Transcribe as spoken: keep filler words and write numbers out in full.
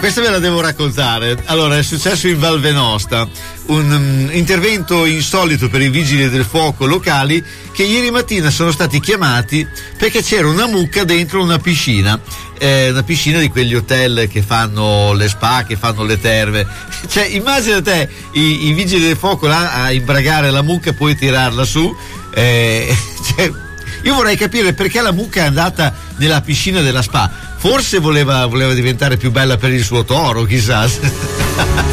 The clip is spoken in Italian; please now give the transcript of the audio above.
questa ve la devo raccontare. Allora, è successo in Val Venosta, un um, intervento insolito per i vigili del fuoco locali che ieri mattina sono stati chiamati perché c'era una mucca dentro una piscina, eh, una piscina di quegli hotel che fanno le spa, che fanno le terme. Cioè, immagina te i, i vigili del fuoco là a imbragare la mucca e poi tirarla su. Eh, cioè, io vorrei capire perché la mucca è andata nella piscina della spa. Forse voleva, voleva diventare più bella per il suo toro, chissà.